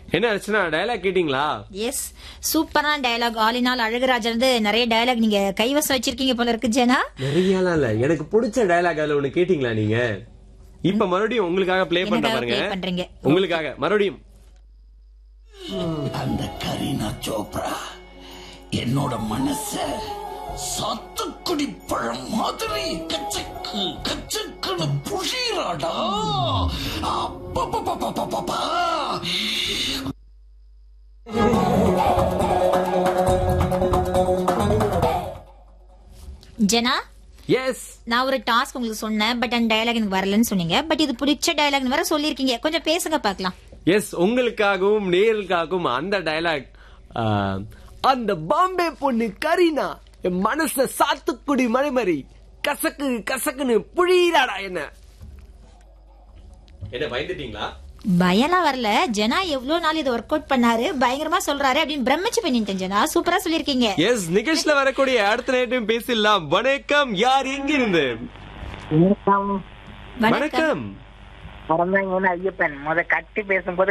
என்ன அர்ச்சனா டயலாக் கேட்டீங்களா? எஸ், சூப்பரான டயலாக். ஆலினால் அழகுராஜா இருந்து நிறைய டயலாக் நீங்க கைவசம் வச்சிருக்கீங்க போல இருக்கு ஜனா. நிறையலாம் இல்ல, எனக்கு பிடிச்ச டயலாக் அதுல ஒண்ணு கேட்டீங்களா நீங்க? இப்ப மறுபடியும் உங்களுக்காக ப்ளே பண்ண பாருங்க. உங்களுக்காக மறுபடியும். அந்த கரீனா சோப்ரா என்னோட மனச சாத்துக்குடி பழம் மாதிரி கச்சக்கு கச்சக்குன்னு புஷிராடா. அப்பப்பப்பப்பப்பா. ஜனா, எஸ், நான் ஒரு டாஸ்க் உங்களுக்கு சொன்னேன், பட் அந்த டயலாக் எனக்கு வரலன்னு சொன்னீங்க. பட் இது பிடிச்ச டயலாக் வேற சொல்லிருக்கீங்க, கொஞ்சம் பேசுங்க பாக்கலாம். எஸ், உங்களுக்காகவும் நேர்களுக்காகவும் அந்த டயலாக். அந்த பாம்பே பொண்ணு கரீனா என் மனச சாத்துக்குடி மழை மாதிரி கசக்கு கசக்குன்னு புழியிறாடா. என்ன பயந்துட்டீங்களா? பயம்லாம் வரல ஜனா. எவ்வளவு நாள் இதை ஒர்க் அவுட் பண்ணாரு, பயங்கரமா சொல்றாரு அப்படின்னு பிரமிச்சு பண்ணிட்டேன் ஜனா. சூப்பரா சொல்லிருக்கீங்க. எஸ், நிகழ்ச்சியில வரக்கூடிய அடுத்த நேரம் பேசலாம். வணக்கம், யார் எங்க இருந்து? வணக்கம். ஐயப்பன் கத்தி பேசும்போது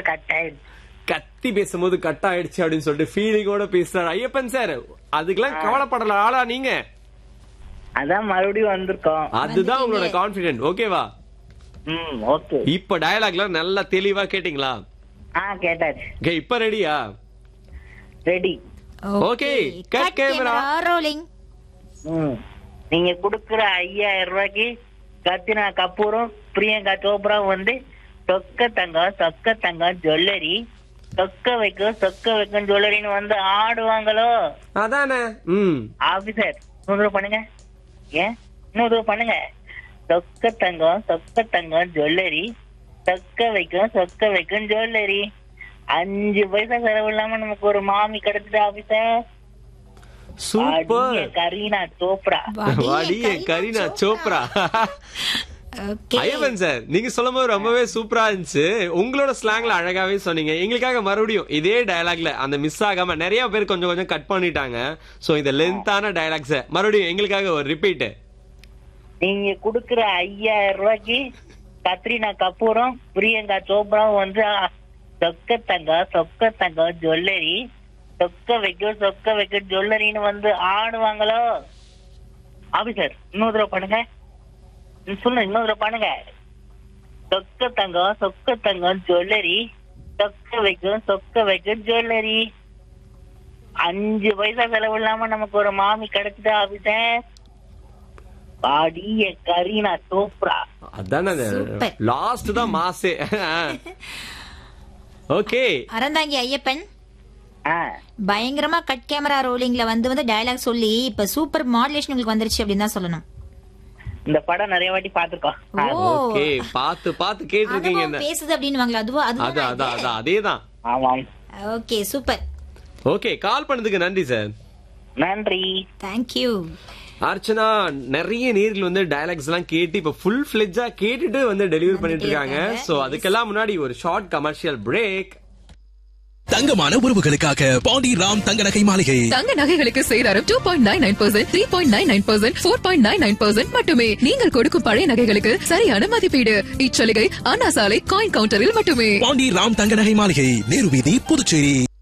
கட் ஆயிடுச்சு அப்படின்னு சொல்லிட்டு ஃபீலிங்கோட பேசுறாரு ஐயப்பன் சார். அதுக்கெல்லாம் கவலைப்படல ஆளா நீங்க. அதான் மறுபடியும் வந்திருக்கோம். அதுதான் உங்களோட கான்பிடன்ட். ஓகேவா? ஓகே. இப்ப டயலாக்லாம் நல்லா தெளிவா கேட்டீங்களா? கேட்டாச்சு. இப்ப ரெடியா? Ready. Okay, cut camera rolling. நீங்க குடுக்குற 5000 ரூபாய்க்கு கத்தினா கபூரும் பிரியங்கா சோப்ரா சொக்க தங்கம் ஜுவல்லரி சொக்க வைக்கும் ஜுவல்லரின்னு ஆடுவாங்களோ? அதானே. ஆபீசர் இன்னொரு பண்ணுங்க. ஏன் இன்னொரு பண்ணுங்க. சொக்க தங்கம் ஜுவல்லரி சொக்க வைக்கும் ஜுவல்லரி 5 பைசா செலவு இல்லாம நமக்கு ஒரு மாமி கிடைச்சிட்டு officer. Super. Kareena Chopra. Ayyappan sir, நீங்க சொல்லும் போது ரொம்பவே சூப்பரா இருந்துச்சு. உங்களோட ஸ்லாங்ல அழகாவே சொன்னீங்க. எங்களுக்காக மறுபடியும் இதே டயலாக்ல அந்த மிஸ் ஆகாம நிறைய பேர் கொஞ்சம் கொஞ்சம் கட் பண்ணிட்டாங்க. சோ இந்த லென்த்தான டயலாக்ஸ் மறுபடியும் எங்களுக்காக ஒரு ரிப்பீட். நீங்க குடுக்குற 5000 ரூபாய்க்கு கத்ரீனா கபூரும் பிரியங்கா சோப்ராவும் சொக்க தங்கம் ஜுவல்லரி சொக்க வைக்கும் ஜுவல்லரின்னு ஆடுவாங்களோ? ஆபீசர் இன்னொரு தடவை பண்ணுங்க. சொல்லுங்க, இன்னொரு பண்ணுங்க. சொக்க தங்கம் ஜுவல்லரி சொக்க வைக்கும் ஜுவல்லரி 5 பைசா செலவு இல்லாம நமக்கு ஒரு மாமி கிடைச்சிட்டு ஆபீசர். பாடிய கரீனா சோப்ரா. அதானே லாஸ்ட் தான் மாசே. ஓகே, அறந்தாங்கி ஐயப்பன் பயங்கரமா கட் கேமரா ரோலிங்ல டயலாக் சொல்லி இப்ப சூப்பர் மாடுலேஷன் உங்களுக்கு வந்துருச்சு அப்படின்னு தான் சொல்லணும். இந்த படம் நிறைய வாட்டி பாத்துருக்கோம். ஓகே, பாத்து கேட்டிருக்கீங்க. பேசுது அப்படின்னு அதேதான். ஆமாம். Okay, super. ஓகே, கால் பண்ணதுக்கு நன்றி சார். நன்றி. தேங்க்யூ. அர்ச்சனா, நிறைய நேர்கள் டயலாக்ஸ் எல்லாம் கேட்டு இப்ப ஃபுல் ஃபிளெட்ஜா கேட்டுட்டு டெலிவரி பண்ணிட்டு இருக்காங்க. சோ அதுக்கெல்லாம் முன்னாடி ஒரு ஷார்ட் கமர்ஷியல் பிரேக். தங்கமான உறவுகளுக்காக பாண்டி ராம் தங்க நகை மாளிகை. தங்க நகைகளுக்கு சேதாரம் 2.99%, 3.99%, 4.99% மட்டுமே. நீங்கள் கொடுக்கும் பழைய நகைகளுக்கு சரியான மதிப்பீடு. இச்சலுகை அண்ணா சாலை காயின் கவுண்டரில் மட்டுமே. பாண்டி ராம் தங்க நகை மாளிகை, நேரு வீதி, புதுச்சேரி.